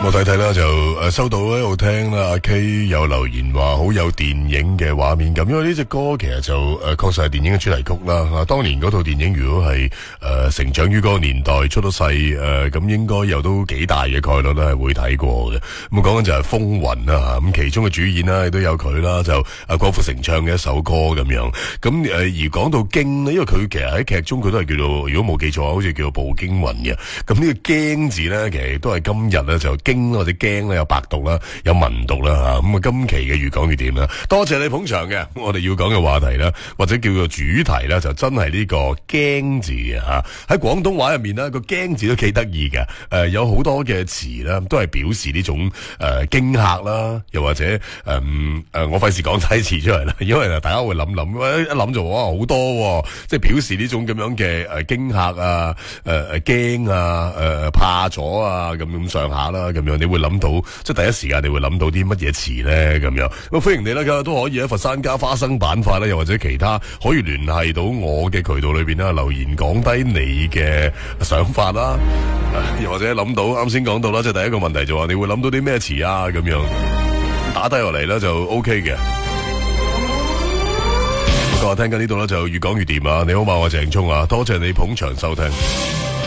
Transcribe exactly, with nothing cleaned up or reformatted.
我睇睇啦，就誒收到喺度聽啦。阿 K 有留言話好有電影嘅畫面感，因為呢隻歌其實就誒確實係電影嘅主題曲啦。啊，當年嗰套電影如果係誒、呃、成長於嗰個年代出到世誒，咁、呃、應該有都幾大嘅概率咧係會睇過嘅。咁講緊就係風雲啦，咁其中嘅主演啦亦都有佢啦，就阿郭富城唱嘅一首歌咁樣。咁誒、呃、而講到驚咧，因為佢其實喺劇中佢都係叫做，如果冇記錯，好似叫做步驚雲嘅。咁呢個驚字咧，其實都係今日咧就驚或者驚咧有百讀啦，有文讀啦吓。咁啊，今期嘅越講越點啦，多謝你捧場嘅。我哋要講嘅話題啦，或者叫做主題啦，就真係呢個驚字啊吓。喺廣東話入面咧，個驚字都幾得意嘅。誒、呃，有好多嘅詞啦，都係表示呢種誒驚嚇啦，又或者誒誒、呃，我費事講晒詞出嚟啦，因為大家會諗諗，一諗就哇好多、啊，即係表示呢種咁樣嘅誒驚嚇啊，誒誒驚啊，誒、呃、怕咗啊，咁咁上下啦，咁樣你會諗到，即係第一時間你會諗到啲乜嘢詞咧？咁樣咁歡迎你啦，都可以喺佛山加花生板塊啦，又或者其他可以聯繫到我嘅渠道裏邊啦，留言講低你嘅想法啦，又或者諗到啱先講到啦，即係第一個問題就話你會諗到啲咩詞啊？咁樣打低落嚟啦就 OK 嘅。不過聽緊呢度咧就越講越掂啊！你好嘛，我係鄭聰啊，多謝你捧場收聽。